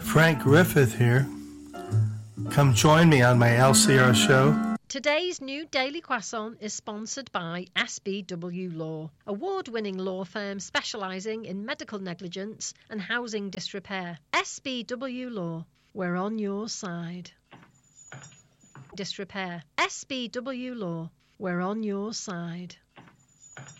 Frank Griffith here. Come join me on my LCR show. Today's new Daily Croissant is sponsored by SBW Law, award-winning law firm specialising in medical negligence and housing disrepair. SBW Law, we're on your side. Disrepair. SBW Law, we're on your side.